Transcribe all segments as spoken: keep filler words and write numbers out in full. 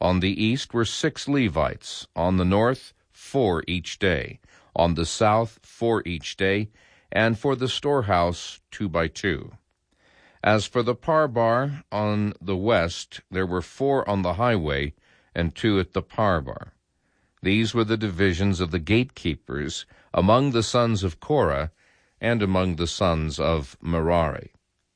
On the east were six Levites, on the north four each day, on the south four each day, and for the storehouse two by two. As for the parbar on the west, there were four on the highway, and two at the parbar. These were the divisions of the gatekeepers among the sons of Korah and among the sons of Merari.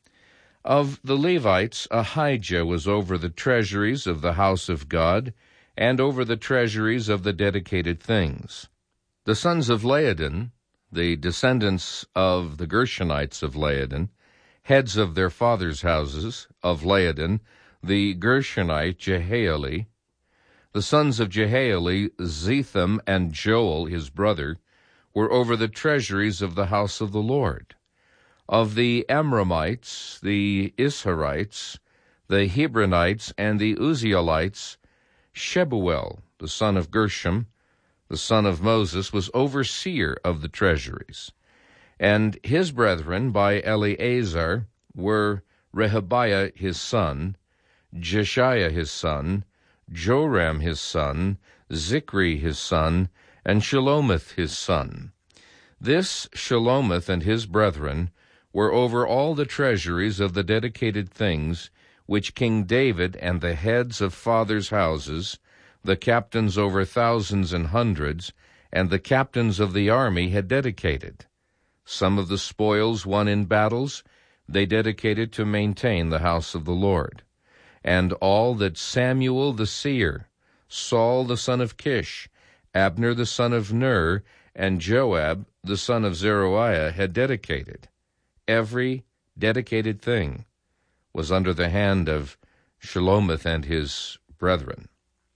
Of the Levites, Ahijah was over the treasuries of the house of God and over the treasuries of the dedicated things. The sons of Laodin, the descendants of the Gershonites of Laodin, heads of their fathers' houses, of Laodin, the Gershonite Jehaeli. The sons of Jehaeli, Zetham and Joel, his brother, were over the treasuries of the house of the Lord. Of the Amramites, the Isharites, the Hebronites, and the Uzzielites, Shebuel, the son of Gershom, the son of Moses, was overseer of the treasuries. And his brethren by Eleazar were Rehabiah his son, Jeshiah his son, Joram his son, Zichri his son, and Shelomith his son. This Shelomith and his brethren were over all the treasuries of the dedicated things which King David and the heads of fathers' houses, the captains over thousands and hundreds, and the captains of the army had dedicated. Some of the spoils won in battles they dedicated to maintain the house of the Lord. And all that Samuel the seer, Saul the son of Kish, Abner the son of Ner, and Joab the son of Zeruiah had dedicated. Every dedicated thing was under the hand of Shelomith and his brethren.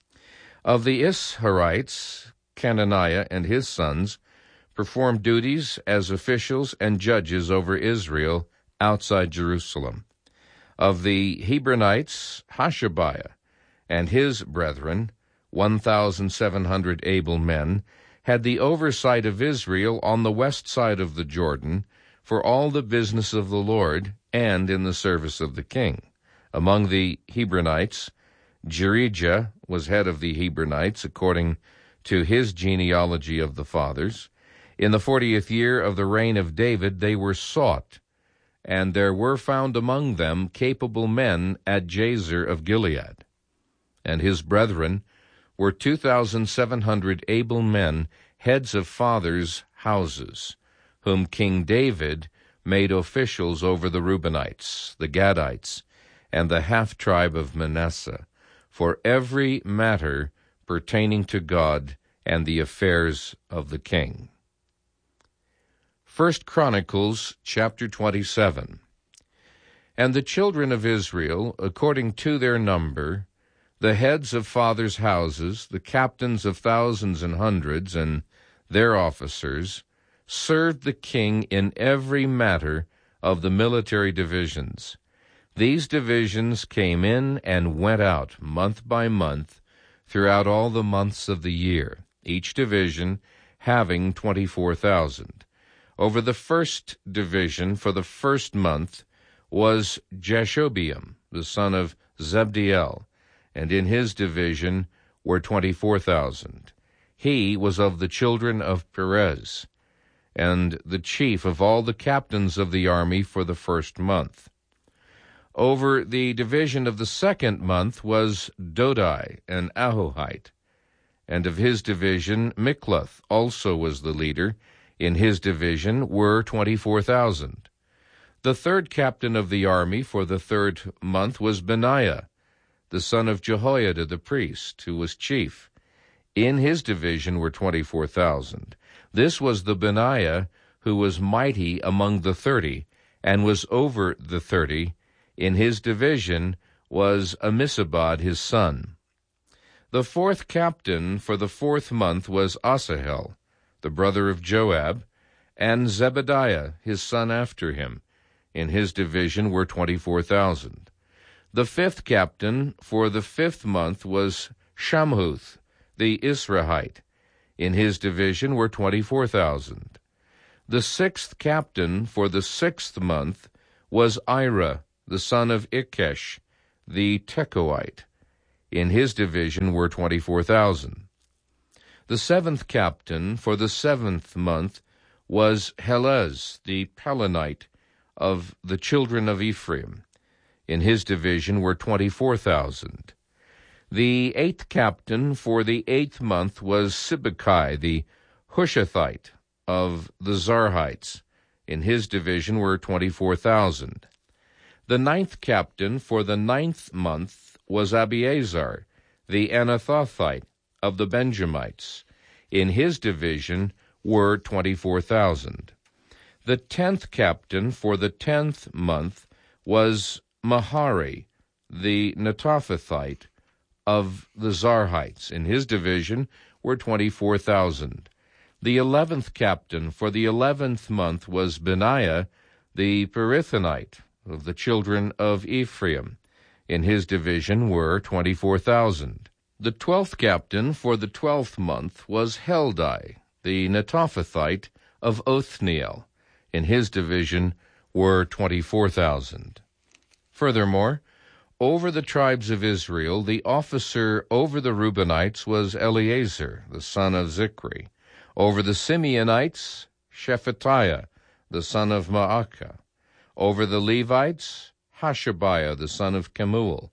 Of the Isharites, Chenaniah and his sons performed duties as officials and judges over Israel outside Jerusalem. Of the Hebronites, Hashabiah and his brethren, one thousand seven hundred able men, had the oversight of Israel on the west side of the Jordan, for all the business of the Lord, and in the service of the king. Among the Hebronites, Jerijah was head of the Hebronites, according to his genealogy of the fathers. In the fortieth year of the reign of David they were sought, and there were found among them capable men at Jazer of Gilead. And his brethren were two thousand seven hundred able men, heads of fathers' houses, whom King David made officials over the Reubenites, the Gadites, and the half-tribe of Manasseh, for every matter pertaining to God and the affairs of the king. First Chronicles chapter twenty-seven. And the children of Israel, according to their number, the heads of fathers' houses, the captains of thousands and hundreds, and their officers, served the king in every matter of the military divisions. These divisions came in and went out month by month throughout all the months of the year, each division having twenty-four thousand. Over the first division for the first month was Jashobeam, the son of Zebdiel, and in his division were twenty-four thousand. He was of the children of Perez, and the chief of all the captains of the army for the first month. Over the division of the second month was Dodai, an Ahohite, and of his division Mikloth also was the leader. In his division were twenty-four thousand. The third captain of the army for the third month was Benaiah, the son of Jehoiada the priest, who was chief. In his division were twenty-four thousand. This was the Benaiah who was mighty among the thirty, and was over the thirty. In his division was Ammisabad his son. The fourth captain for the fourth month was Asahel, the brother of Joab, and Zebediah his son after him. In his division were twenty-four thousand. The fifth captain for the fifth month was Shamhuth, the Israelite. In his division were twenty-four thousand. The sixth captain for the sixth month was Ira, the son of Ikesh, the Tekoite. In his division were twenty-four thousand. The seventh captain for the seventh month was Helez the Pelonite of the children of Ephraim. In his division were twenty-four thousand. The eighth captain for the eighth month was Sibbecai the Hushathite of the Zarhites. In his division were twenty-four thousand. The ninth captain for the ninth month was Abiezar the Anathothite of the Benjamites. In his division were twenty-four thousand. The tenth captain for the tenth month was Mahari the Netophathite of the Zarhites. In his division were twenty-four thousand. The eleventh captain for the eleventh month was Benaiah the Perithonite of the children of Ephraim. In his division were twenty-four thousand. The twelfth captain for the twelfth month was Heldai the Netophathite of Othniel. In his division were twenty-four thousand. Furthermore, over the tribes of Israel, the officer over the Reubenites was Eleazar, the son of Zikri. Over the Simeonites, Shephatiah, the son of Maacah. Over the Levites, Hashabiah, the son of Kemuel.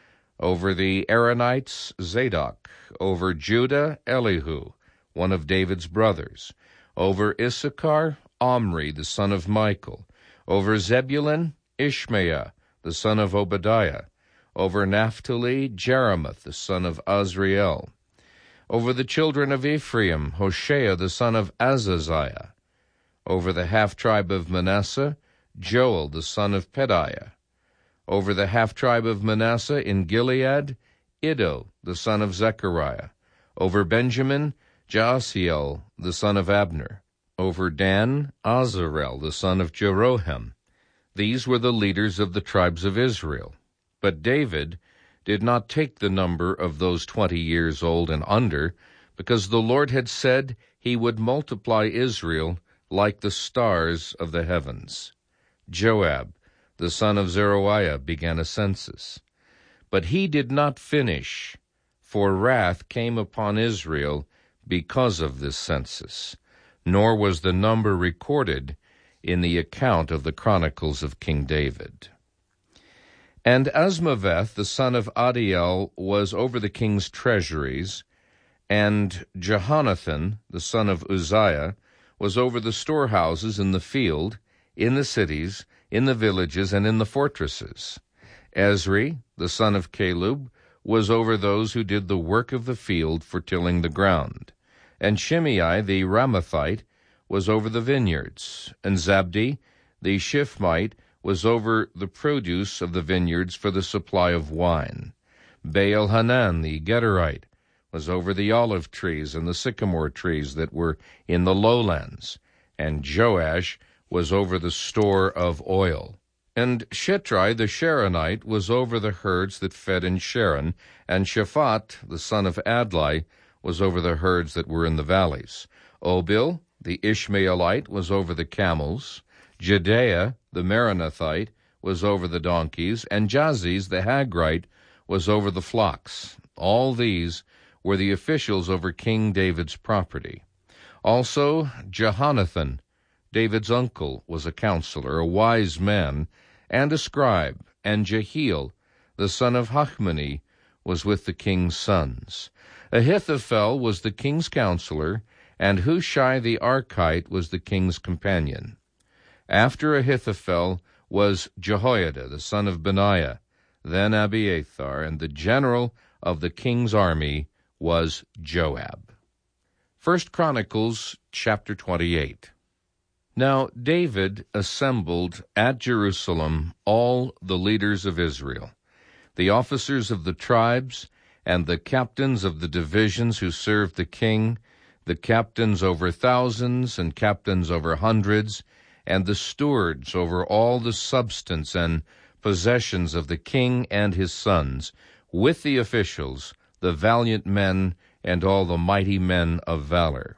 Over the Aaronites, Zadok. Over Judah, Elihu, one of David's brothers. Over Issachar, Omri, the son of Michael. Over Zebulun, Ishmael, the son of Obadiah. Over Naphtali, Jeremoth, the son of Azriel. Over the children of Ephraim, Hoshea, the son of Azaziah. Over the half-tribe of Manasseh, Joel, the son of Pedaiah. Over the half-tribe of Manasseh in Gilead, Iddo, the son of Zechariah. Over Benjamin, Jaasiel, the son of Abner. Over Dan, Azarel, the son of Jeroham. These were the leaders of the tribes of Israel. But David did not take the number of those twenty years old and under, because the Lord had said he would multiply Israel like the stars of the heavens. Joab, the son of Zeruiah, began a census. But he did not finish, for wrath came upon Israel because of this census, nor was the number recorded in the account of the Chronicles of King David. And Asmaveth, the son of Adiel, was over the king's treasuries, and Jehonathan, the son of Uzziah, was over the storehouses in the field, in the cities, in the villages, and in the fortresses. Ezri, the son of Caleb, was over those who did the work of the field for tilling the ground. And Shimei the Ramathite was over the vineyards, and Zabdi the Shifmite was over the produce of the vineyards for the supply of wine. Baal-Hanan the Gederite was over the olive trees and the sycamore trees that were in the lowlands, and Joash was over the store of oil. And Shitrai the Sharonite was over the herds that fed in Sharon, and Shaphat the son of Adlai was over the herds that were in the valleys. Obil the Ishmaelite was over the camels. Jehdeiah the Meronothite was over the donkeys, and Jaziz the Hagrite was over the flocks. All these were the officials over King David's property. Also Jehonathan, David's uncle, was a counselor, a wise man, and a scribe, and Jehiel, the son of Hachmoni, was with the king's sons. Ahithophel was the king's counselor, and Hushai the Archite was the king's companion. After Ahithophel was Jehoiada, the son of Benaiah, then Abiathar, and the general of the king's army was Joab. First Chronicles chapter twenty-eight. Now David assembled at Jerusalem all the leaders of Israel, the officers of the tribes, and the captains of the divisions who served the king, the captains over thousands and captains over hundreds, and the stewards over all the substance and possessions of the king and his sons, with the officials, the valiant men, and all the mighty men of valor.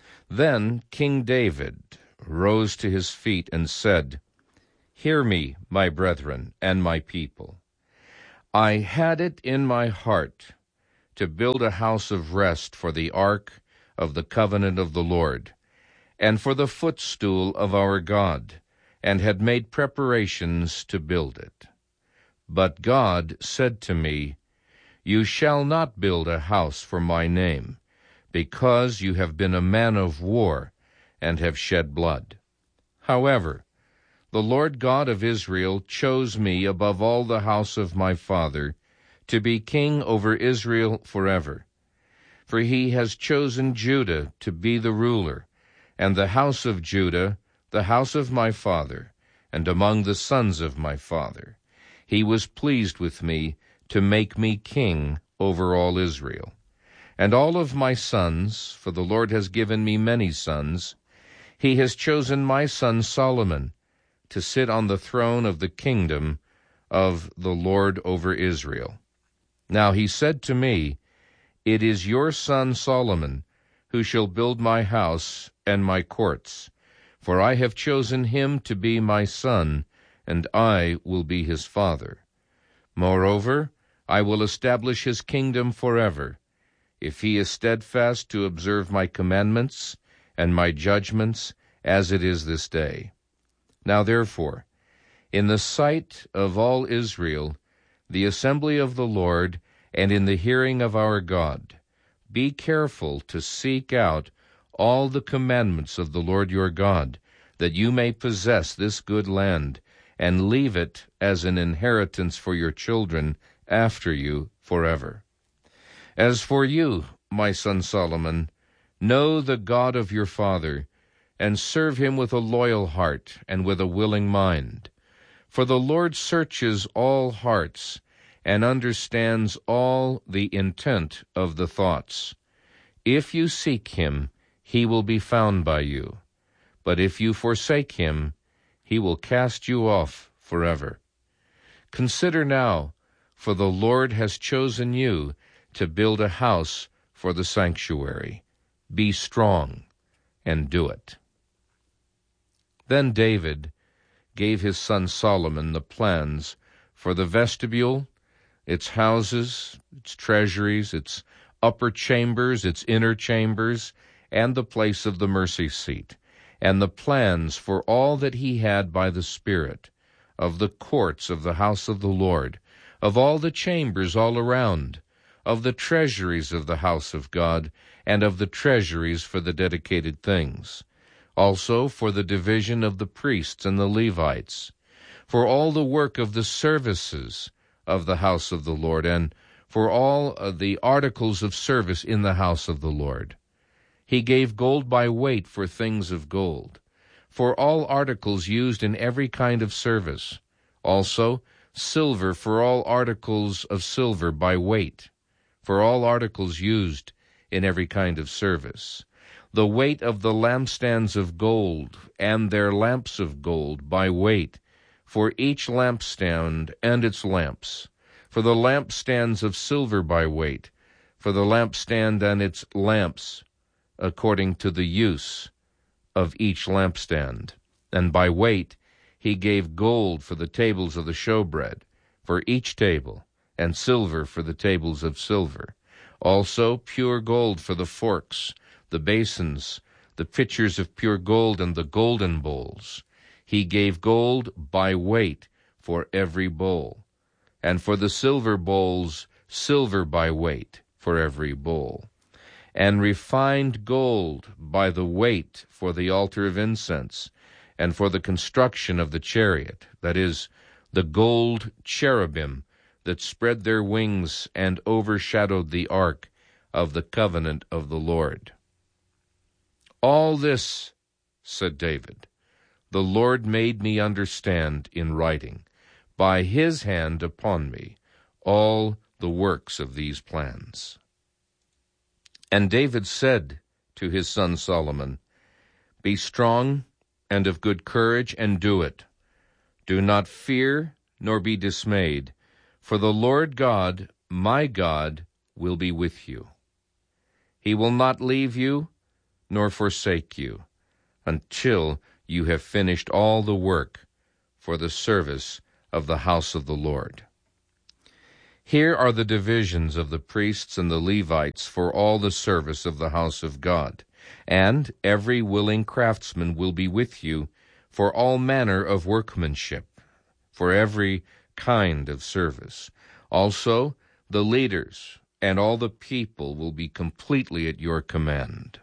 Then King David rose to his feet and said, "Hear me, my brethren and my people. I had it in my heart to build a house of rest for the ark of the covenant of the Lord, and for the footstool of our God, and had made preparations to build it. But God said to me, You shall not build a house for my name, because you have been a man of war, and have shed blood. However, the Lord God of Israel chose me above all the house of my father, to be king over Israel forever. For he has chosen Judah to be the ruler, and the house of Judah, the house of my father, and among the sons of my father. He was pleased with me to make me king over all Israel. And all of my sons, for the Lord has given me many sons, he has chosen my son Solomon to sit on the throne of the kingdom of the Lord over Israel. Now he said to me, It is your son Solomon who shall build my house and my courts, for I have chosen him to be my son, and I will be his father. Moreover, I will establish his kingdom forever, if he is steadfast to observe my commandments and my judgments, as it is this day. Now therefore, in the sight of all Israel, the assembly of the Lord, and in the hearing of our God, be careful to seek out all the commandments of the Lord your God, that you may possess this good land, and leave it as an inheritance for your children after you forever. As for you, my son Solomon, know the God of your father, and serve him with a loyal heart and with a willing mind. For the Lord searches all hearts, and understands all the intent of the thoughts. If you seek him, he will be found by you. But if you forsake him, he will cast you off forever. Consider now, for the Lord has chosen you to build a house for the sanctuary. Be strong and do it. Then David gave his son Solomon the plans for the vestibule, its houses, its treasuries, its upper chambers, its inner chambers, and the place of the mercy seat, and the plans for all that he had by the Spirit, of the courts of the house of the Lord, of all the chambers all around, of the treasuries of the house of God, and of the treasuries for the dedicated things, also for the division of the priests and the Levites, for all the work of the services of the house of the Lord, and for all of the articles of service in the house of the Lord. He gave gold by weight for things of gold, for all articles used in every kind of service, also silver for all articles of silver by weight, for all articles used in every kind of service, the weight of the lampstands of gold, and their lamps of gold by weight, for each lampstand and its lamps, for the lampstands of silver by weight, for the lampstand and its lamps, according to the use of each lampstand. And by weight he gave gold for the tables of the showbread, for each table, and silver for the tables of silver. Also pure gold for the forks, the basins, the pitchers of pure gold, and the golden bowls. He gave gold by weight for every bowl, and for the silver bowls, silver by weight for every bowl, and refined gold by the weight for the altar of incense, and for the construction of the chariot, that is, the gold cherubim that spread their wings and overshadowed the ark of the covenant of the Lord. All this, said David, the Lord made me understand in writing, by his hand upon me, all the works of these plans. And David said to his son Solomon, Be strong and of good courage, and do it. Do not fear, nor be dismayed, for the Lord God, my God, will be with you. He will not leave you, nor forsake you, until you have finished all the work for the service of the house of the Lord. Here are the divisions of the priests and the Levites for all the service of the house of God. And every willing craftsman will be with you for all manner of workmanship, for every kind of service. Also, the leaders and all the people will be completely at your command.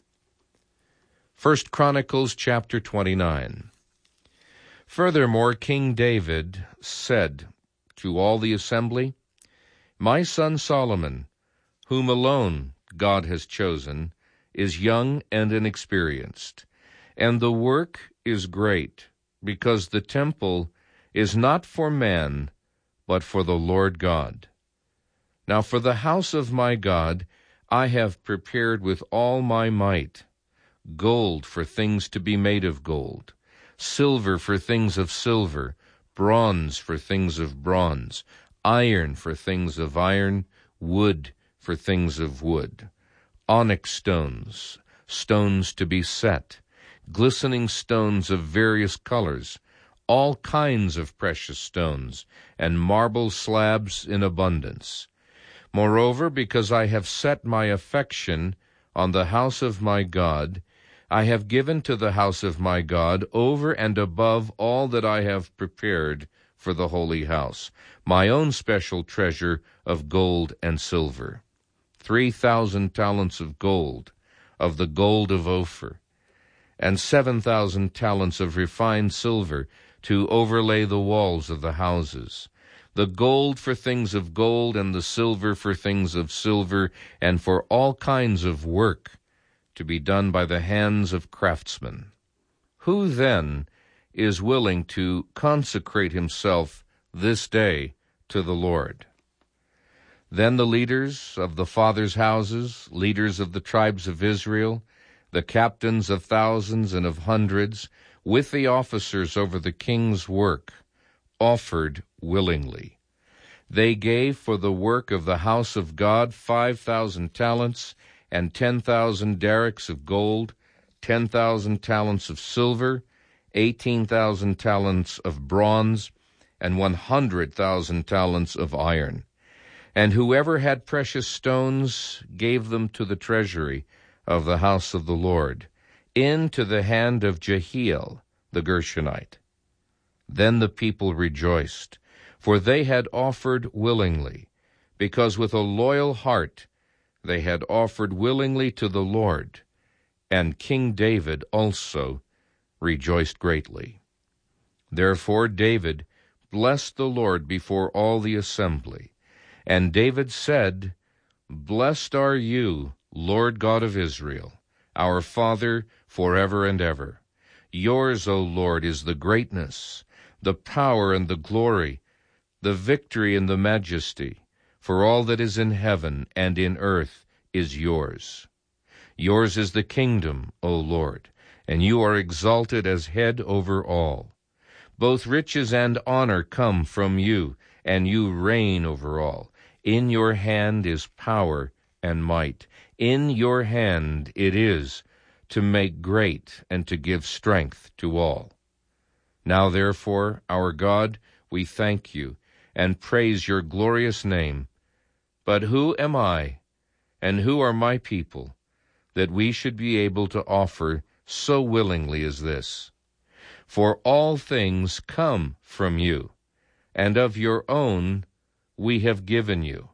First Chronicles chapter twenty-nine. Furthermore, King David said to all the assembly, My son Solomon, whom alone God has chosen, is young and inexperienced, and the work is great, because the temple is not for man, but for the Lord God. Now for the house of my God I have prepared with all my might gold for things to be made of gold, silver for things of silver, bronze for things of bronze, iron for things of iron, wood for things of wood, onyx stones, stones to be set, glistening stones of various colors, all kinds of precious stones, and marble slabs in abundance. Moreover, because I have set my affection on the house of my God, I have given to the house of my God over and above all that I have prepared for the holy house, my own special treasure of gold and silver, three thousand talents of gold, of the gold of Ophir, and seven thousand talents of refined silver to overlay the walls of the houses, the gold for things of gold, and the silver for things of silver, and for all kinds of work to be done by the hands of craftsmen. Who then is willing to consecrate himself this day to the Lord? Then the leaders of the fathers' houses, leaders of the tribes of Israel, the captains of thousands and of hundreds, with the officers over the king's work, offered willingly. They gave for the work of the house of God five thousand talents, and ten thousand derricks of gold, ten thousand talents of silver, eighteen thousand talents of bronze, and one hundred thousand talents of iron. And whoever had precious stones gave them to the treasury of the house of the Lord, into the hand of Jehiel the Gershonite. Then the people rejoiced, for they had offered willingly, because with a loyal heart they had offered willingly to the Lord, and King David also rejoiced greatly. Therefore David blessed the Lord before all the assembly, and David said, Blessed are you, Lord God of Israel, our Father, forever and ever. Yours, O Lord, is the greatness, the power and the glory, the victory and the majesty, for all that is in heaven and in earth is yours. Yours is the kingdom, O Lord, and you are exalted as head over all. Both riches and honor come from you, and you reign over all. In your hand is power and might. In your hand it is to make great and to give strength to all. Now therefore, our God, we thank you and praise your glorious name. But who am I, and who are my people, that we should be able to offer so willingly as this? For all things come from you, and of your own we have given you.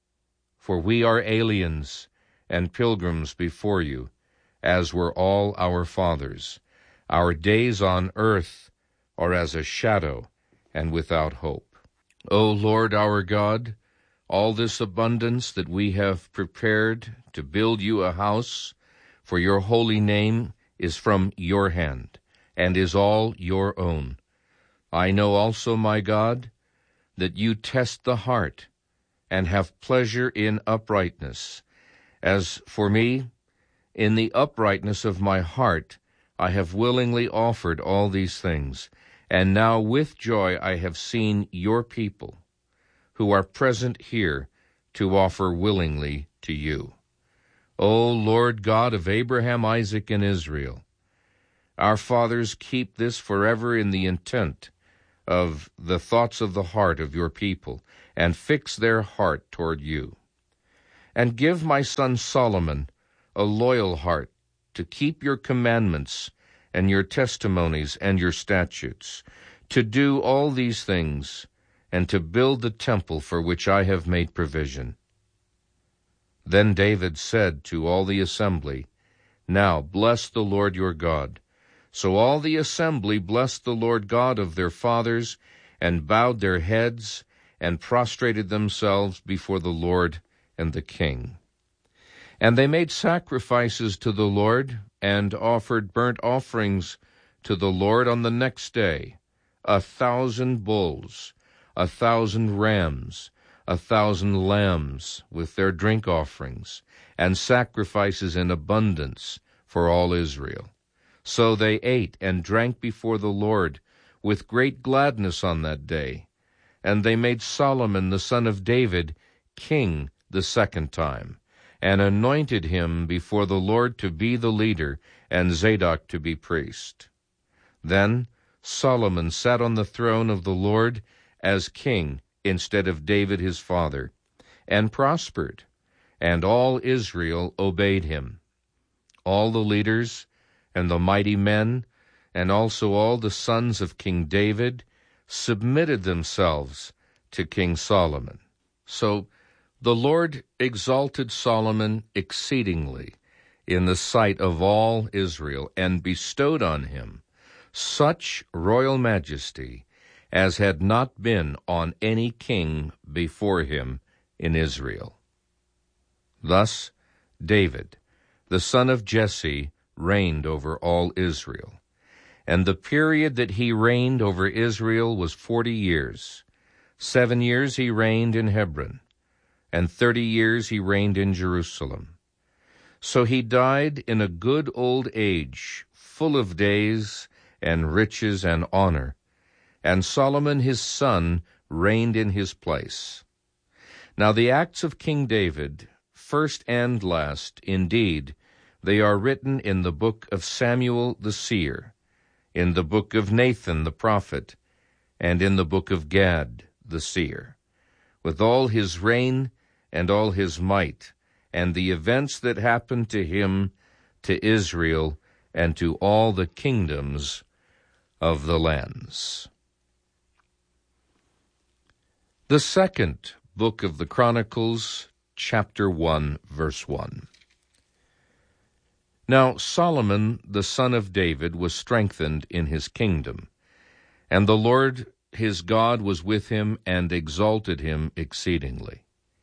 For we are aliens and pilgrims before you, as were all our fathers. Our days on earth are as a shadow and without hope. O Lord our God, all this abundance that we have prepared to build you a house for your holy name is from your hand, and is all your own. I know also, my God, that you test the heart, and have pleasure in uprightness. As for me, in the uprightness of my heart I have willingly offered all these things, and now with joy I have seen your people, who are present here, to offer willingly to you. O Lord God of Abraham, Isaac, and Israel, our fathers, keep this forever in the intent of the thoughts of the heart of your people, and fix their heart toward you. And give my son Solomon a loyal heart to keep your commandments and your testimonies and your statutes, to do all these things, and to build the temple for which I have made provision." Then David said to all the assembly, "Now bless the Lord your God." So all the assembly blessed the Lord God of their fathers, and bowed their heads, and prostrated themselves before the Lord and the king. And they made sacrifices to the Lord, and offered burnt offerings to the Lord on the next day, a thousand bulls, a thousand rams, a thousand lambs, with their drink offerings, and sacrifices in abundance for all Israel. So they ate and drank before the Lord with great gladness on that day. And they made Solomon the son of David king the second time, and anointed him before the Lord to be the leader, and Zadok to be priest. Then Solomon sat on the throne of the Lord as king instead of David his father, and prospered, and all Israel obeyed him. All the leaders and the mighty men, and also all the sons of King David, submitted themselves to King Solomon. So the Lord exalted Solomon exceedingly in the sight of all Israel, and bestowed on him such royal majesty as had not been on any king before him in Israel. Thus David, the son of Jesse, reigned over all Israel. And the period that he reigned over Israel was forty years. Seven years he reigned in Hebron, and thirty years he reigned in Jerusalem. So he died in a good old age, full of days and riches and honor, and Solomon his son reigned in his place. Now the acts of King David, first and last, indeed, they are written in the book of Samuel the seer, in the book of Nathan the prophet, and in the book of Gad the seer, with all his reign and all his might, and the events that happened to him, to Israel, and to all the kingdoms of the lands. The second book of the Chronicles, chapter one, verse one. Now Solomon the son of David was strengthened in his kingdom, and the Lord his God was with him, and exalted him exceedingly.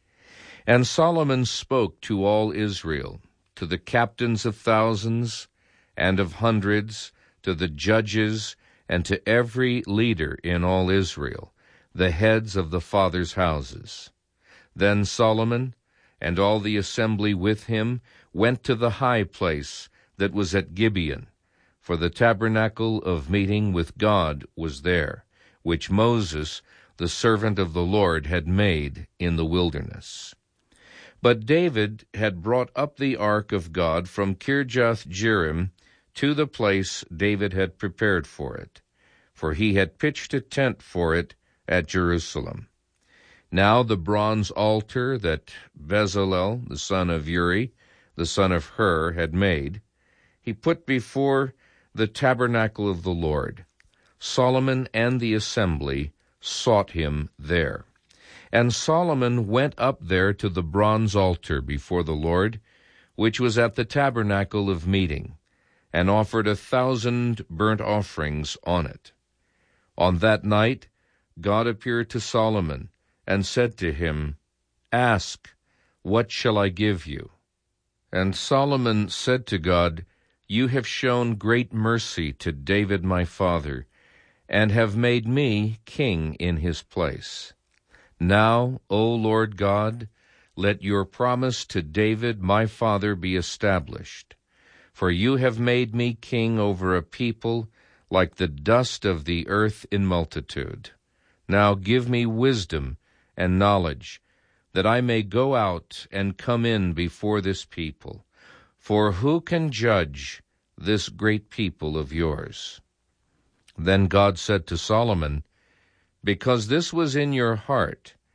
And Solomon spoke to all Israel, to the captains of thousands and of hundreds, to the judges, and to every leader in all Israel, the heads of the fathers' houses. Then Solomon and all the assembly with him went to the high place that was at Gibeon, for the tabernacle of meeting with God was there, which Moses, the servant of the Lord, had made in the wilderness. But David had brought up the ark of God from Kirjath-jearim to the place David had prepared for it, for he had pitched a tent for it at Jerusalem. Now the bronze altar that Bezalel, the son of Uri, the son of Hur, had made, he put before the tabernacle of the Lord. Solomon and the assembly sought him there. And Solomon went up there to the bronze altar before the Lord, which was at the tabernacle of meeting, and offered a thousand burnt offerings on it. On that night God appeared to Solomon, and said to him, "Ask, what shall I give you?" And Solomon said to God, "You have shown great mercy to David my father, and have made me king in his place. Now, O Lord God, let your promise to David my father be established. For you have made me king over a people like the dust of the earth in multitude. Now give me wisdom and knowledge, that I may go out and come in before this people. For who can judge this great people of yours?" Then God said to Solomon, "Because this was in your heart,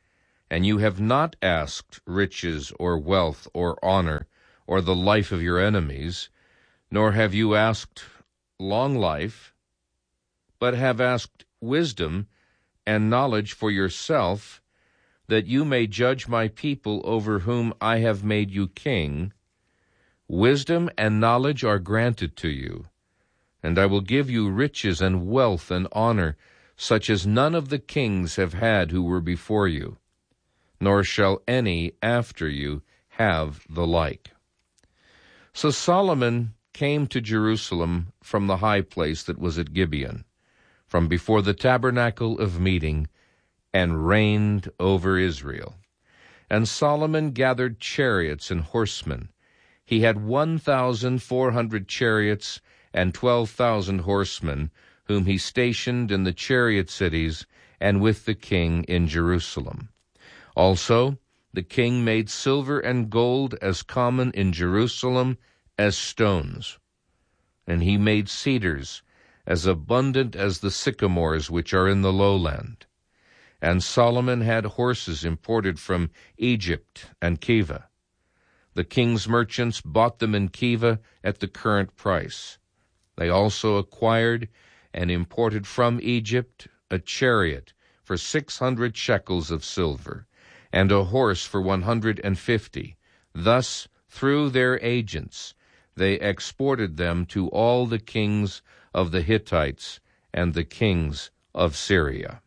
and you have not asked riches or wealth or honor or the life of your enemies, nor have you asked long life, but have asked wisdom and knowledge for yourself, that you may judge my people over whom I have made you king, wisdom and knowledge are granted to you, and I will give you riches and wealth and honor, such as none of the kings have had who were before you, nor shall any after you have the like. So Solomon came to Jerusalem from the high place that was at Gibeon, from before the tabernacle of meeting, and reigned over Israel. And Solomon gathered chariots and horsemen. He had one thousand four hundred chariots and twelve thousand horsemen, whom he stationed in the chariot cities and with the king in Jerusalem. Also, the king made silver and gold as common in Jerusalem as stones. And he made cedars as abundant as the sycamores which are in the lowland. And Solomon had horses imported from Egypt and Keva. The king's merchants bought them in Keva at the current price. They also acquired and imported from Egypt a chariot for six hundred shekels of silver, and a horse for one hundred and fifty. Thus, through their agents, they exported them to all the kings of the Hittites and the kings of Syria.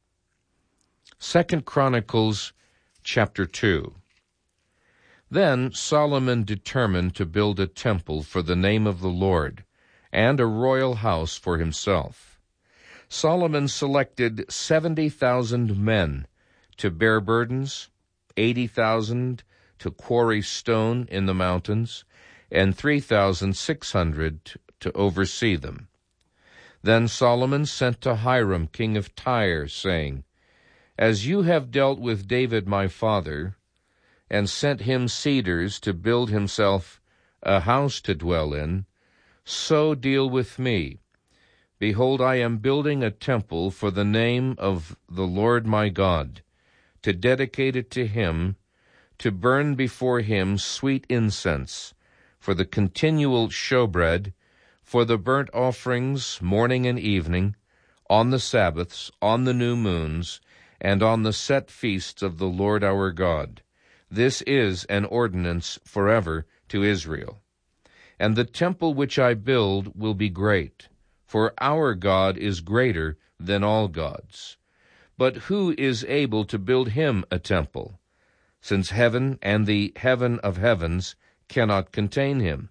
Second Chronicles chapter two. Then Solomon determined to build a temple for the name of the Lord, and a royal house for himself. Solomon selected seventy thousand men to bear burdens, eighty thousand to quarry stone in the mountains, and three thousand six hundred to oversee them. Then Solomon sent to Hiram, king of Tyre, saying, As you have dealt with David my father, and sent him cedars to build himself a house to dwell in, so deal with me. Behold, I am building a temple for the name of the Lord my God, to dedicate it to him, to burn before him sweet incense, for the continual showbread, for the burnt offerings morning and evening, on the Sabbaths, on the new moons, and on the set feasts of the Lord our God. This is an ordinance forever to Israel. And the temple which I build will be great, for our God is greater than all gods. But who is able to build him a temple, since heaven and the heaven of heavens cannot contain him?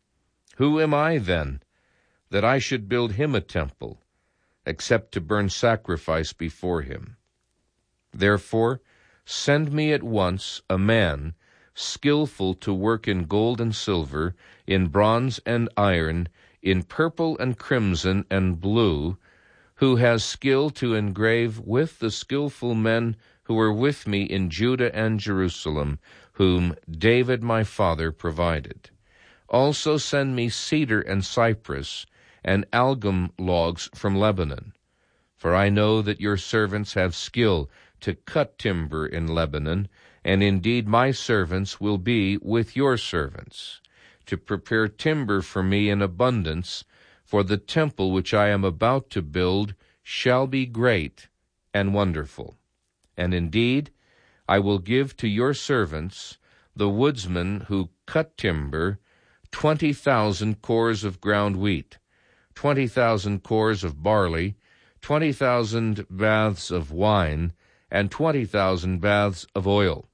Who am I, then, that I should build him a temple, except to burn sacrifice before him? Therefore, send me at once a man skillful to work in gold and silver, in bronze and iron, in purple and crimson and blue, who has skill to engrave with the skillful men who were with me in Judah and Jerusalem, whom David my father provided. Also send me cedar and cypress, and algum logs from Lebanon. For I know that your servants have skill to cut timber in Lebanon, and indeed my servants will be with your servants, to prepare timber for me in abundance, for the temple which I am about to build shall be great and wonderful. And indeed I will give to your servants, the woodsmen who cut timber, twenty thousand cores of ground wheat, twenty thousand cores of barley, twenty thousand baths of wine, and twenty thousand baths of oil.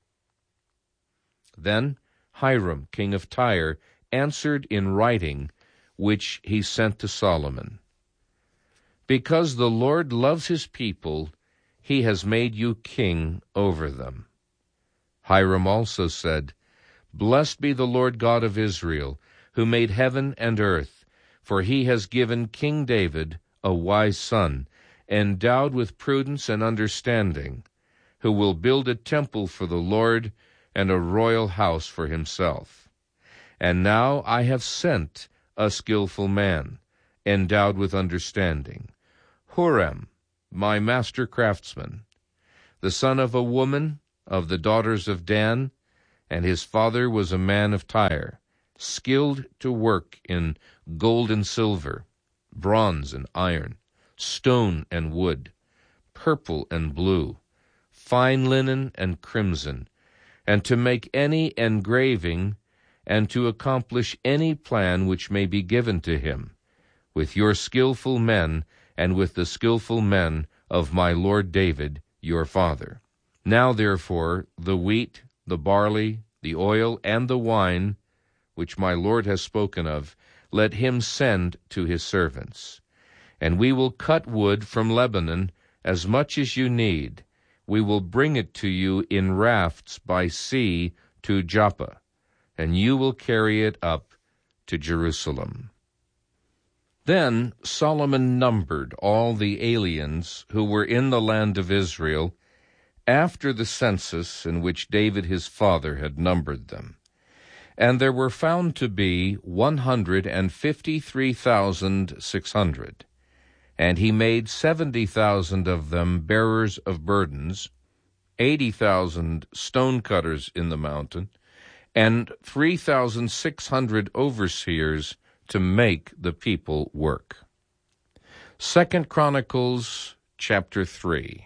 Then Hiram, king of Tyre, answered in writing, which he sent to Solomon. Because the Lord loves his people, he has made you king over them. Hiram also said, Blessed be the Lord God of Israel, who made heaven and earth, for he has given King David a wise son, endowed with prudence and understanding, who will build a temple for the Lord and a royal house for himself. And now I have sent a skillful man, endowed with understanding, Huram, my master craftsman, the son of a woman of the daughters of Dan, and his father was a man of Tyre, skilled to work in gold and silver, bronze and iron, stone and wood, purple and blue, fine linen and crimson, and to make any engraving, and to accomplish any plan which may be given to him, with your skillful men, and with the skillful men of my lord David, your father. Now therefore the wheat, the barley, the oil, and the wine, which my lord has spoken of, let him send to his servants. And we will cut wood from Lebanon as much as you need. We will bring it to you in rafts by sea to Joppa, and you will carry it up to Jerusalem. Then Solomon numbered all the aliens who were in the land of Israel after the census in which David his father had numbered them. And there were found to be one hundred and fifty-three thousand six hundred. And he made seventy thousand of them bearers of burdens, eighty thousand stone cutters in the mountain, and three thousand six hundred overseers to make the people work. Second Chronicles chapter three.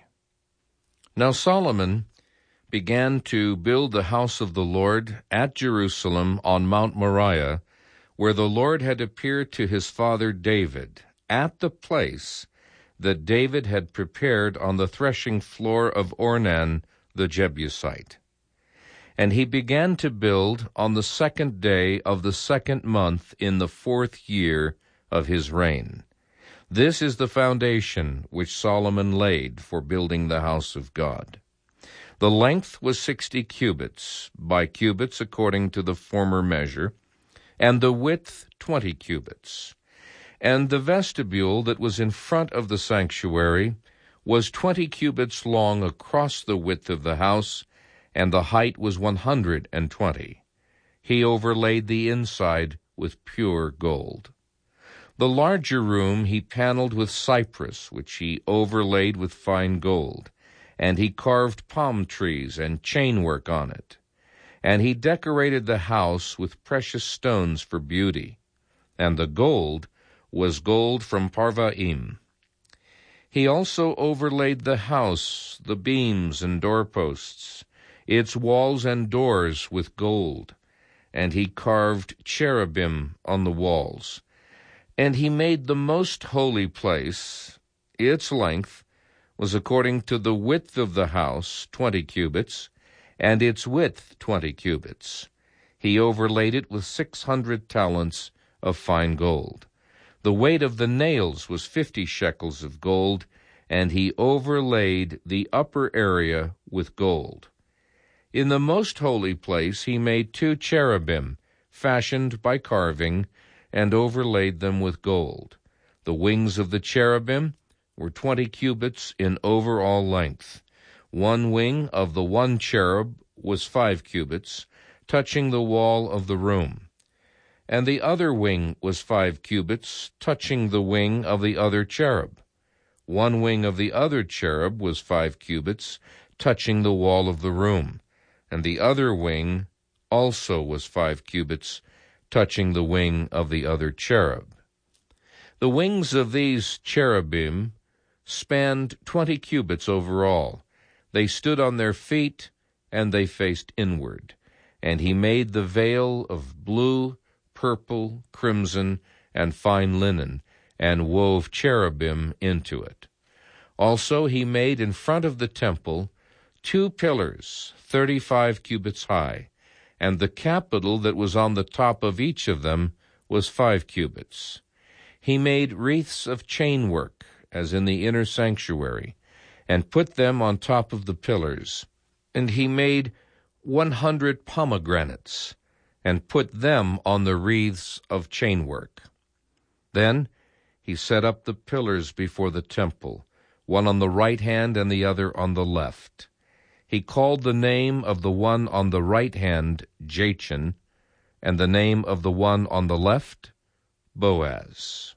Now Solomon began to build the house of the Lord at Jerusalem on Mount Moriah, where the Lord had appeared to his father David, at the place that David had prepared on the threshing floor of Ornan the Jebusite. And he began to build on the second day of the second month in the fourth year of his reign. This is the foundation which Solomon laid for building the house of God. The length was sixty cubits, by cubits according to the former measure, and the width twenty cubits. And the vestibule that was in front of the sanctuary was twenty cubits long across the width of the house, and the height was one hundred and twenty. He overlaid the inside with pure gold. The larger room he paneled with cypress, which he overlaid with fine gold, and he carved palm trees and chainwork on it. And he decorated the house with precious stones for beauty, and the gold was gold from Parvaim. He also overlaid the house, the beams and doorposts, its walls and doors with gold, and he carved cherubim on the walls. And he made the most holy place. Its length was according to the width of the house, twenty cubits, and its width twenty cubits. He overlaid it with six hundred talents of fine gold. The weight of the nails was fifty shekels of gold, and he overlaid the upper area with gold. In the most holy place he made two cherubim, fashioned by carving, and overlaid them with gold. The wings of the cherubim were twenty cubits in overall length. One wing of the one cherub was five cubits, touching the wall of the room. And the other wing was five cubits, touching the wing of the other cherub. One wing of the other cherub was five cubits, touching the wall of the room. And the other wing also was five cubits, touching the wing of the other cherub. The wings of these cherubim spanned twenty cubits over all. They stood on their feet, and they faced inward. And he made the veil of blue, purple, crimson, and fine linen, and wove cherubim into it. Also he made in front of the temple two pillars, thirty-five cubits high, and the capital that was on the top of each of them was five cubits. He made wreaths of chainwork, as in the inner sanctuary, and put them on top of the pillars. And he made one hundred pomegranates, and put them on the wreaths of chainwork. Then he set up the pillars before the temple, one on the right hand and the other on the left. He called the name of the one on the right hand Jachin, and the name of the one on the left Boaz.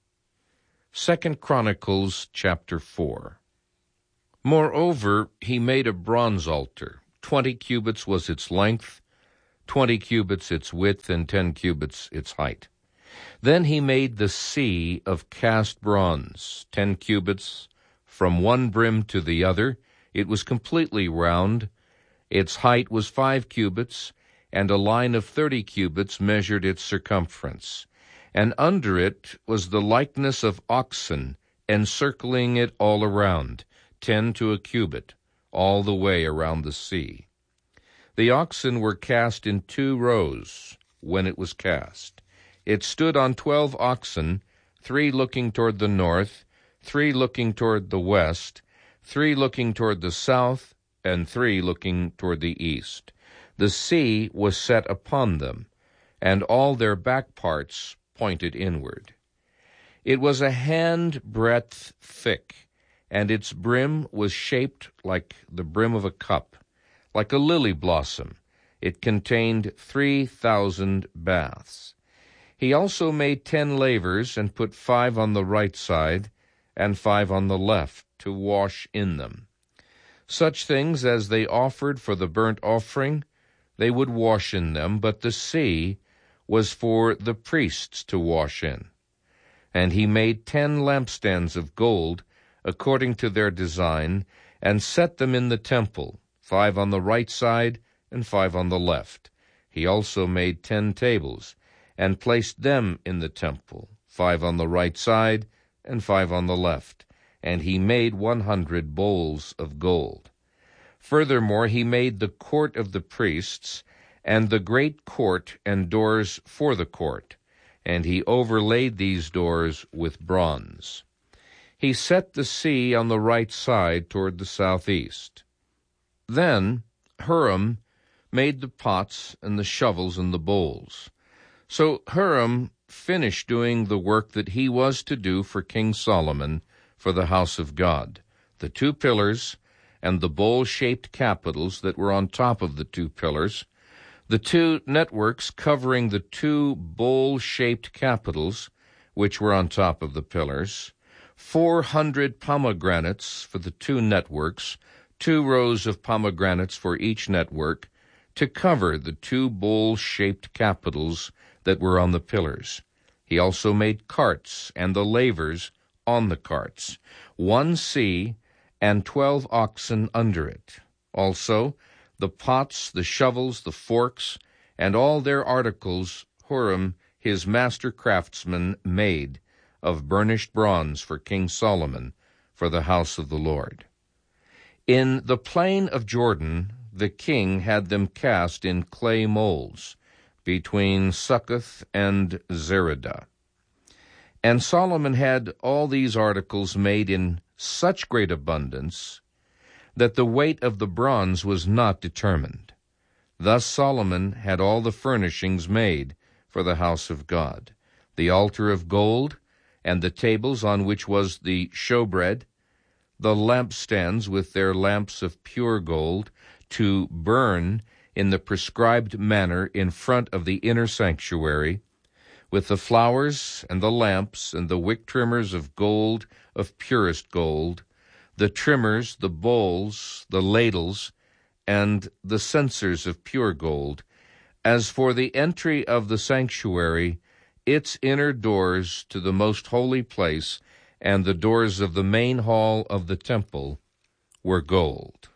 Second Chronicles chapter four. Moreover, he made a bronze altar, twenty cubits was its length, twenty cubits its width, and ten cubits its height. Then he made the sea of cast bronze, ten cubits from one brim to the other. It was completely round. Its height was five cubits, and a line of thirty cubits measured its circumference. And under it was the likeness of oxen, encircling it all around, ten to a cubit, all the way around the sea. The oxen were cast in two rows when it was cast. It stood on twelve oxen, three looking toward the north, three looking toward the west, three looking toward the south, and three looking toward the east. The sea was set upon them, and all their back parts pointed inward. It was a hand breadth thick, and its brim was shaped like the brim of a cup, like a lily blossom. It contained three thousand baths. He also made ten lavers, and put five on the right side, and five on the left, to wash in them. Such things as they offered for the burnt offering, they would wash in them, but the sea was for the priests to wash in. And he made ten lampstands of gold, according to their design, and set them in the temple, five on the right side and five on the left. He also made ten tables, and placed them in the temple, five on the right side and five on the left. And he made one hundred bowls of gold. Furthermore, he made the court of the priests, and the great court and doors for the court, and he overlaid these doors with bronze. He set the sea on the right side toward the southeast. Then Huram made the pots and the shovels and the bowls. So Huram finished doing the work that he was to do for King Solomon for the house of God, the two pillars and the bowl-shaped capitals that were on top of the two pillars, the two networks covering the two bowl-shaped capitals which were on top of the pillars, four hundred pomegranates for the two networks, two rows of pomegranates for each network, to cover the two bowl-shaped capitals that were on the pillars. He also made carts and the lavers on the carts, one sea and twelve oxen under it. Also the pots, the shovels, the forks, and all their articles Huram, his master craftsman, made of burnished bronze for King Solomon for the house of the Lord. In the plain of Jordan the king had them cast in clay molds between Succoth and Zeradah. And Solomon had all these articles made in such great abundance that the weight of the bronze was not determined. Thus Solomon had all the furnishings made for the house of God, the altar of gold, and the tables on which was the showbread, the lampstands with their lamps of pure gold, to burn in the prescribed manner in front of the inner sanctuary, with the flowers and the lamps and the wick trimmers of gold, of purest gold, the trimmers, the bowls, the ladles, and the censers of pure gold. As for the entry of the sanctuary, its inner doors to the most holy place, and the doors of the main hall of the temple, were gold.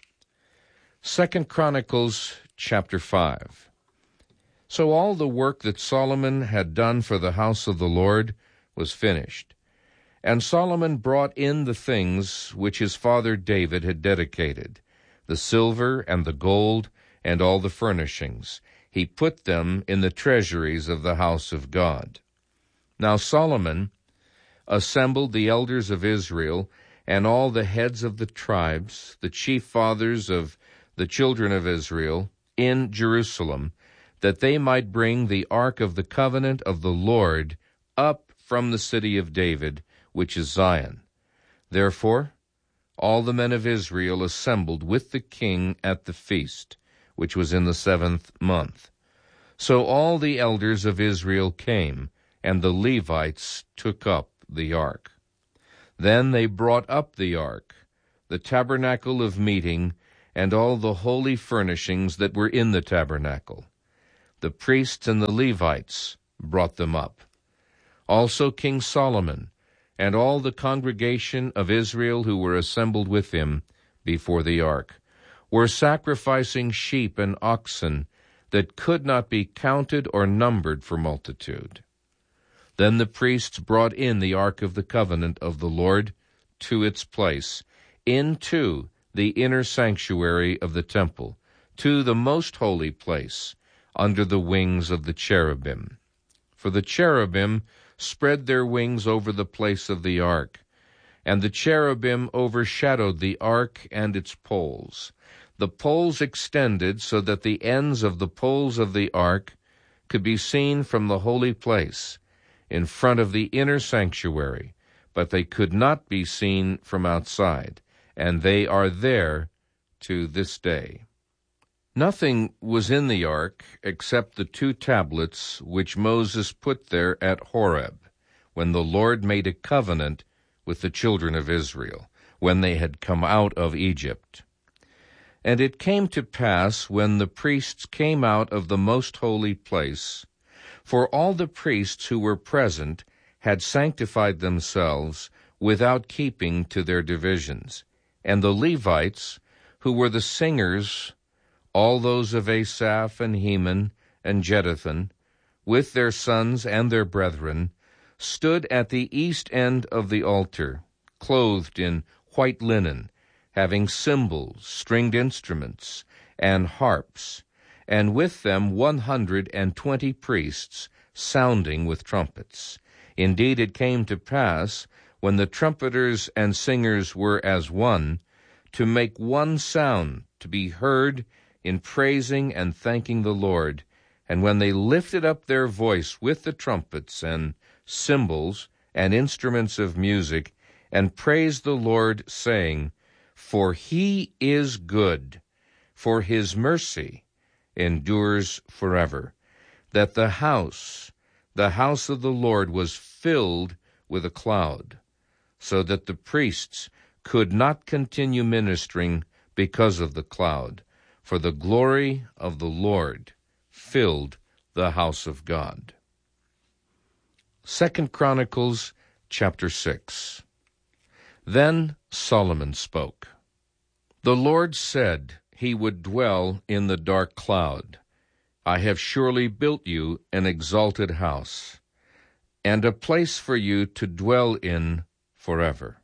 Second Chronicles chapter five. So all the work that Solomon had done for the house of the Lord was finished. And Solomon brought in the things which his father David had dedicated, the silver and the gold and all the furnishings. He put them in the treasuries of the house of God. Now Solomon assembled the elders of Israel and all the heads of the tribes, the chief fathers of the children of Israel, in Jerusalem, that they might bring the ark of the covenant of the Lord up from the city of David, which is Zion. Therefore all the men of Israel assembled with the king at the feast, which was in the seventh month. So all the elders of Israel came, and the Levites took up the ark. Then they brought up the ark, the tabernacle of meeting, and all the holy furnishings that were in the tabernacle. The priests and the Levites brought them up. Also King Solomon and all the congregation of Israel who were assembled with him before the ark were sacrificing sheep and oxen that could not be counted or numbered for multitude. Then the priests brought in the ark of the covenant of the Lord to its place, into the inner sanctuary of the temple, to the most holy place, under the wings of the cherubim. For the cherubim spread their wings over the place of the ark, and the cherubim overshadowed the ark and its poles. The poles extended so that the ends of the poles of the ark could be seen from the holy place, in front of the inner sanctuary, but they could not be seen from outside, and they are there to this day. Nothing was in the ark except the two tablets which Moses put there at Horeb, when the Lord made a covenant with the children of Israel, when they had come out of Egypt. And it came to pass, when the priests came out of the most holy place, for all the priests who were present had sanctified themselves without keeping to their divisions, and the Levites, who were the singers, all those of Asaph and Heman and Jeduthun, with their sons and their brethren, stood at the east end of the altar, clothed in white linen, having cymbals, stringed instruments, and harps, and with them one hundred and twenty priests sounding with trumpets. Indeed, it came to pass, when the trumpeters and singers were as one, to make one sound to be heard in praising and thanking the Lord. And when they lifted up their voice with the trumpets and cymbals and instruments of music, and praised the Lord, saying, For he is good, for his mercy endures forever, that the house, the house of the Lord was filled with a cloud, so that the priests could not continue ministering because of the cloud, for the glory of the Lord filled the house of God. Second Chronicles chapter six. Then Solomon spoke. The Lord said he would dwell in the dark cloud. I have surely built you an exalted house, and a place for you to dwell in forever.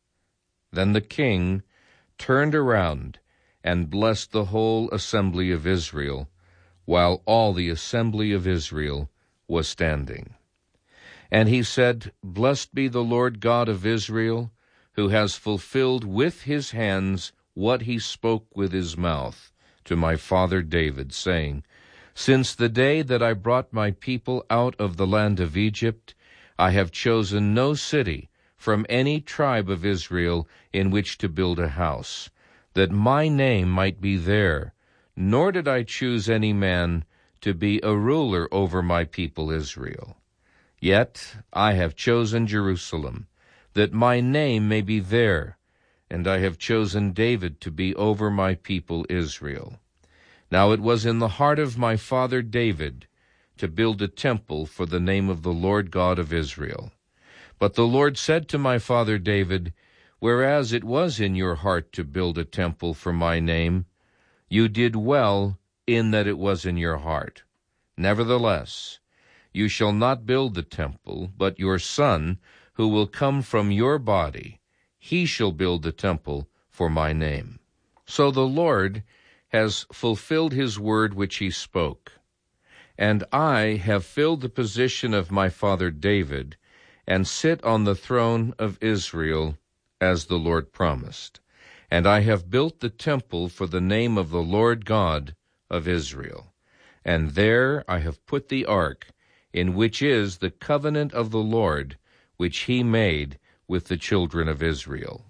Then the king turned around and blessed the whole assembly of Israel, while all the assembly of Israel was standing. And he said, Blessed be the Lord God of Israel, who has fulfilled with his hands what he spoke with his mouth to my father David, saying, Since the day that I brought my people out of the land of Egypt, I have chosen no city from any tribe of Israel in which to build a house, that my name might be there, nor did I choose any man to be a ruler over my people Israel. Yet I have chosen Jerusalem, that my name may be there, and I have chosen David to be over my people Israel. Now it was in the heart of my father David to build a temple for the name of the Lord God of Israel. But the Lord said to my father David, Whereas it was in your heart to build a temple for my name, you did well in that it was in your heart. Nevertheless, you shall not build the temple, but your son, who will come from your body, he shall build the temple for my name. So the Lord has fulfilled his word which he spoke. And I have filled the position of my father David, and sit on the throne of Israel, as the Lord promised. And I have built the temple for the name of the Lord God of Israel. And there I have put the ark, in which is the covenant of the Lord, which he made with the children of Israel.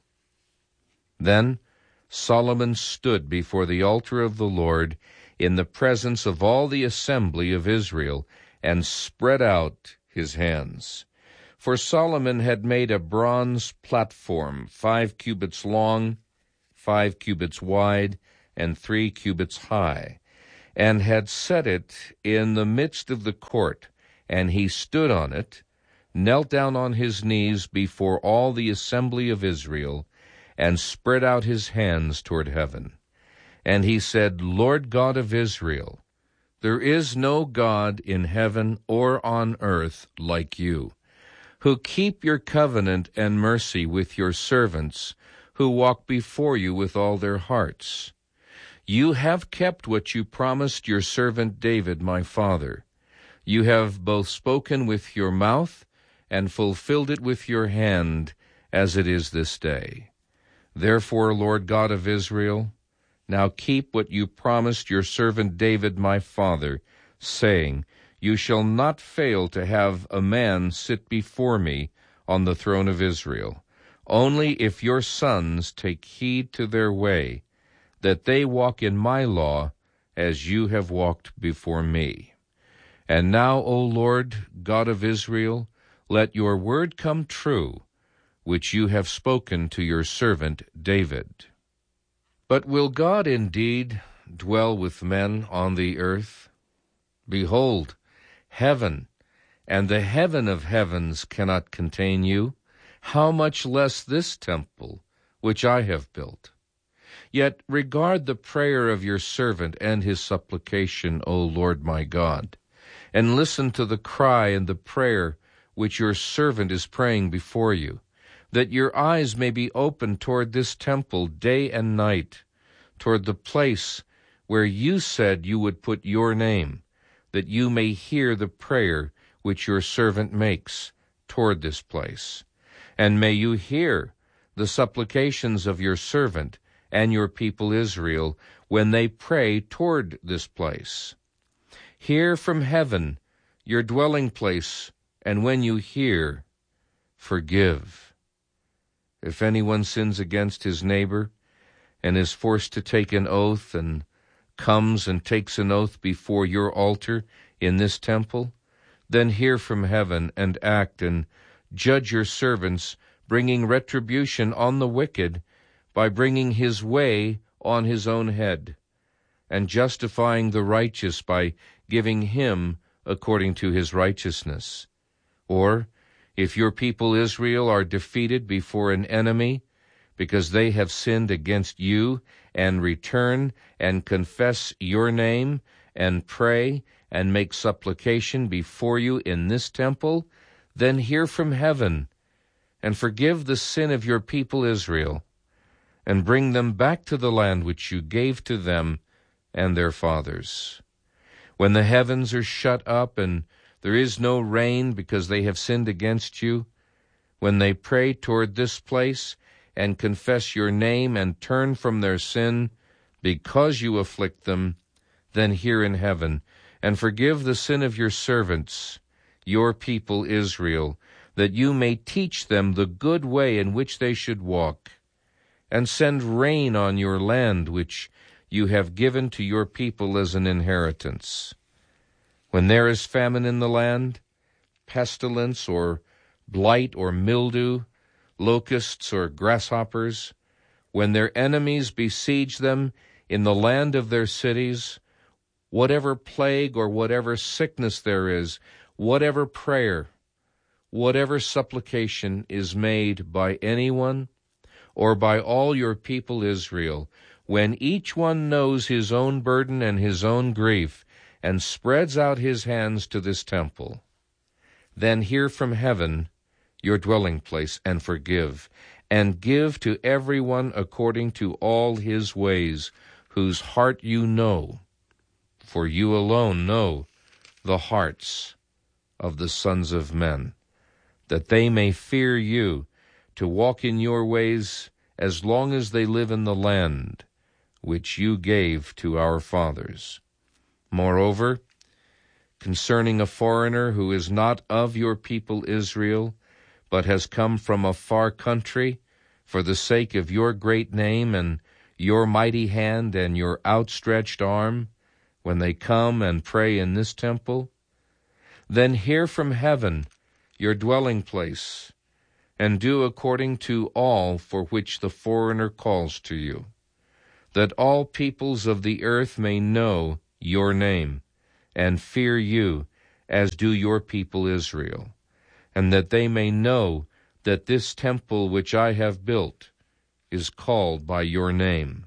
Then Solomon stood before the altar of the Lord in the presence of all the assembly of Israel, and spread out his hands. For Solomon had made a bronze platform, five cubits long, five cubits wide, and three cubits high, and had set it in the midst of the court. And he stood on it, knelt down on his knees before all the assembly of Israel, and spread out his hands toward heaven. And he said, Lord God of Israel, there is no God in heaven or on earth like you, who keep your covenant and mercy with your servants, who walk before you with all their hearts. You have kept what you promised your servant David, my father. You have both spoken with your mouth and fulfilled it with your hand, as it is this day. Therefore, Lord God of Israel, now keep what you promised your servant David, my father, saying, You shall not fail to have a man sit before me on the throne of Israel, only if your sons take heed to their way, that they walk in my law as you have walked before me. And now, O Lord, God of Israel, let your word come true, which you have spoken to your servant David. But will God indeed dwell with men on the earth? Behold, heaven and the heaven of heavens cannot contain you, how much less this temple which I have built? Yet regard the prayer of your servant and his supplication, O Lord my God, and listen to the cry and the prayer which your servant is praying before you, that your eyes may be open toward this temple day and night, toward the place where you said you would put your name, that you may hear the prayer which your servant makes toward this place. And may you hear the supplications of your servant and your people Israel when they pray toward this place. Hear from heaven your dwelling place, and when you hear, forgive. If anyone sins against his neighbor and is forced to take an oath and comes and takes an oath before your altar in this temple, then hear from heaven and act and judge your servants, bringing retribution on the wicked by bringing his way on his own head, and justifying the righteous by giving him according to his righteousness. Or, if your people Israel are defeated before an enemy, because they have sinned against you, and return and confess your name, and pray and make supplication before you in this temple, then hear from heaven, and forgive the sin of your people Israel, and bring them back to the land which you gave to them and their fathers. When the heavens are shut up, and there is no rain because they have sinned against you, when they pray toward this place, and confess your name, and turn from their sin, because you afflict them, then hear in heaven, and forgive the sin of your servants, your people Israel, that you may teach them the good way in which they should walk, and send rain on your land which you have given to your people as an inheritance. When there is famine in the land, pestilence or blight or mildew, locusts or grasshoppers, when their enemies besiege them in the land of their cities, whatever plague or whatever sickness there is, whatever prayer, whatever supplication is made by anyone or by all your people Israel, when each one knows his own burden and his own grief, and spreads out his hands to this temple, then hear from heaven your dwelling place, and forgive, and give to everyone according to all his ways, whose heart you know, for you alone know the hearts of the sons of men, that they may fear you, to walk in your ways as long as they live in the land which you gave to our fathers. Moreover, concerning a foreigner who is not of your people Israel, but has come from a far country, for the sake of your great name and your mighty hand and your outstretched arm, when they come and pray in this temple, then hear from heaven your dwelling place, and do according to all for which the foreigner calls to you. that all peoples of the earth may know your name, and fear you, as do your people Israel, and that they may know that this temple which I have built is called by your name.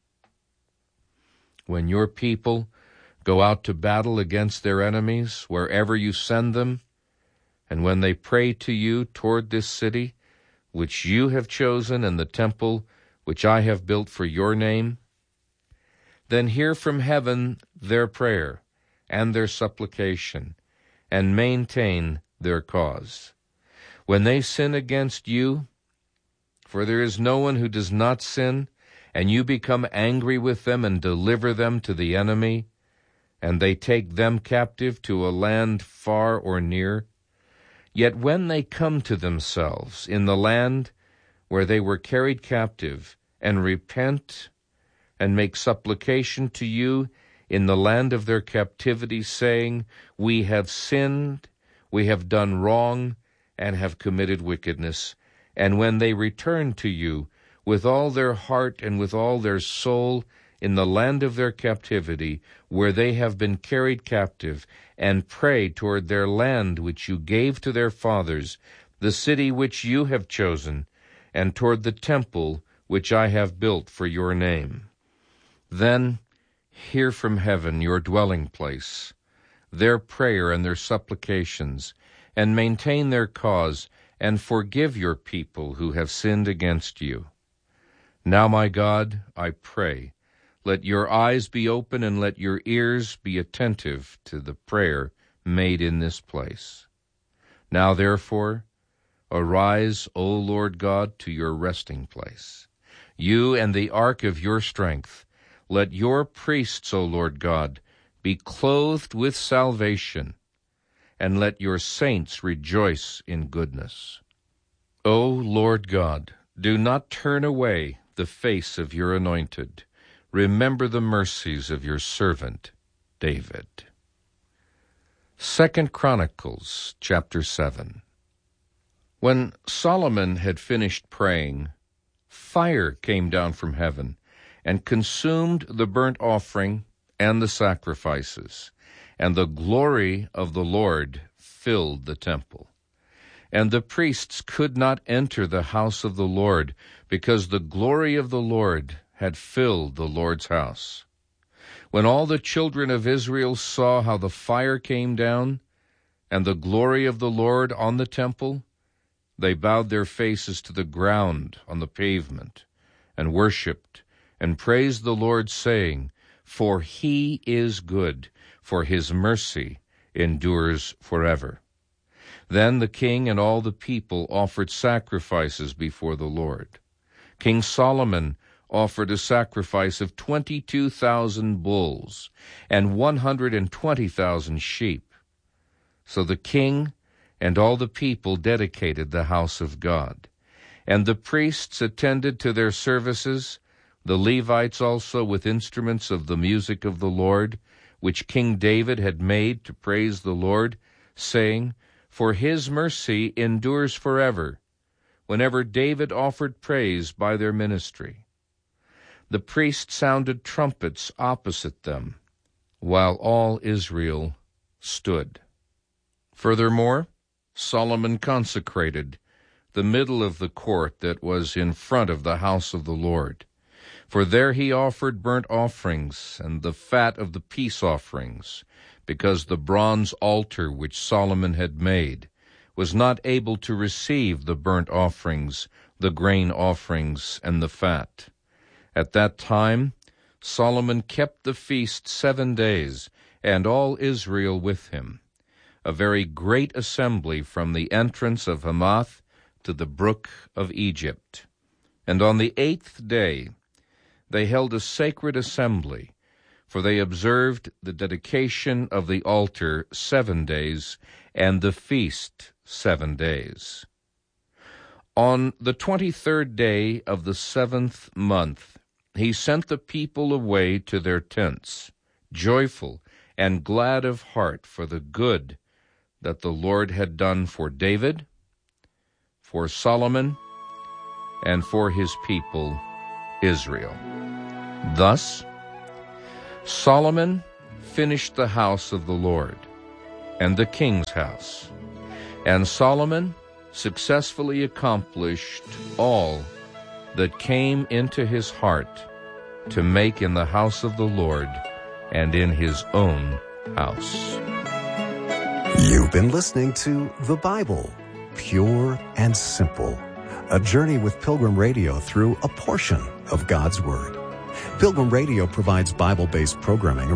When your people go out to battle against their enemies, wherever you send them, and when they pray to you toward this city, which you have chosen, and the temple which I have built for your name, then hear from heaven their prayer and their supplication, and maintain their cause. When they sin against you, for there is no one who does not sin, and you become angry with them and deliver them to the enemy, and they take them captive to a land far or near, yet when they come to themselves in the land where they were carried captive, and repent and make supplication to you in the land of their captivity, saying, We have sinned, we have done wrong, and have committed wickedness, and when they return to you with all their heart and with all their soul in the land of their captivity, where they have been carried captive, and pray toward their land which you gave to their fathers, the city which you have chosen, and toward the temple which I have built for your name. Then hear from heaven, your dwelling place, their prayer and their supplications, and maintain their cause, and forgive your people who have sinned against you. Now, my God, I pray, let your eyes be open and let your ears be attentive to the prayer made in this place. Now, therefore, arise, O Lord God, to your resting place, you and the ark of your strength. Let your priests, O Lord God, be clothed with salvation, and let your saints rejoice in goodness. O Lord God, do not turn away the face of your anointed. Remember the mercies of your servant David. Second Chronicles chapter seven. When Solomon had finished praying, fire came down from heaven and consumed the burnt offering and the sacrifices, and the glory of the Lord filled the temple. And the priests could not enter the house of the Lord, because the glory of the Lord had filled the Lord's house. When all the children of Israel saw how the fire came down, and the glory of the Lord on the temple, they bowed their faces to the ground on the pavement, and worshipped, and praised the Lord, saying, For he is good, for his mercy endures forever. Then the king and all the people offered sacrifices before the Lord. King Solomon offered a sacrifice of twenty-two thousand bulls and one hundred and twenty thousand sheep. So the king and all the people dedicated the house of God. And the priests attended to their services, the Levites also with instruments of the music of the Lord, which King David had made to praise the Lord, saying, For his mercy endures forever, whenever David offered praise by their ministry. The priests sounded trumpets opposite them, while all Israel stood. Furthermore, Solomon consecrated the middle of the court that was in front of the house of the Lord. For there he offered burnt offerings and the fat of the peace offerings, because the bronze altar which Solomon had made was not able to receive the burnt offerings, the grain offerings, and the fat. At that time Solomon kept the feast seven days, and all Israel with him, a very great assembly from the entrance of Hamath to the brook of Egypt. And on the eighth day they held a sacred assembly, for they observed the dedication of the altar seven days, and the feast seven days. On the twenty-third day of the seventh month he sent the people away to their tents, joyful and glad of heart for the good that the Lord had done for David, for Solomon, and for his people Israel. Thus, Solomon finished the house of the Lord and the king's house, and Solomon successfully accomplished all that came into his heart to make in the house of the Lord and in his own house. You've been listening to The Bible, Pure and Simple, a journey with Pilgrim Radio through a portion of God's Word. Pilgrim Radio provides Bible-based programming